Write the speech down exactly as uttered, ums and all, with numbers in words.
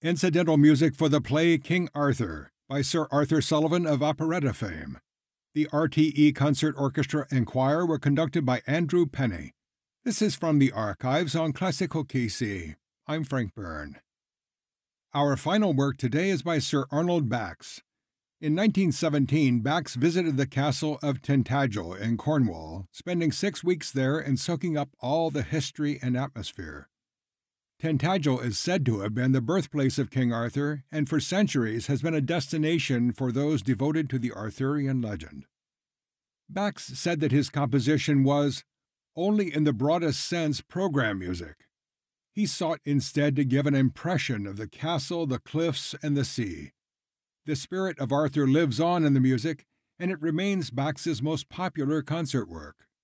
Incidental music for the play King Arthur by Sir Arthur Sullivan of operetta fame. The R T E Concert Orchestra and Choir were conducted by Andrew Penny. This is from the archives on Classical K C. I'm Frank Byrne. Our final work today is by Sir Arnold Bax. In nineteen seventeen, Bax visited the castle of Tintagel in Cornwall, spending six weeks there and soaking up all the history and atmosphere. Tintagel is said to have been the birthplace of King Arthur and for centuries has been a destination for those devoted to the Arthurian legend. Bax said that his composition was, only in the broadest sense, program music. He sought instead to give an impression of the castle, the cliffs, and the sea. The spirit of Arthur lives on in the music, and it remains Bax's most popular concert work.